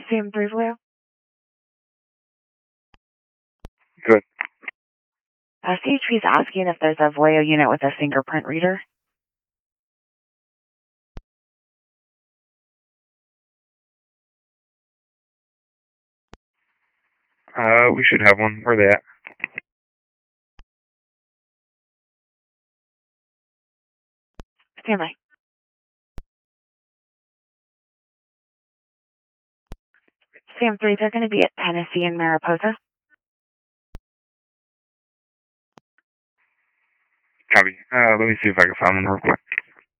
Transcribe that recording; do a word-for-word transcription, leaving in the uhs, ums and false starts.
Sam three Vallejo. Good. Uh, C H P is asking if there's a Vallejo unit with a fingerprint reader. Uh, we should have one. Where are they at? Stand by. Sam three, they're going to be at Tennessee and Mariposa. Copy. Uh, let me see if I can find one real quick.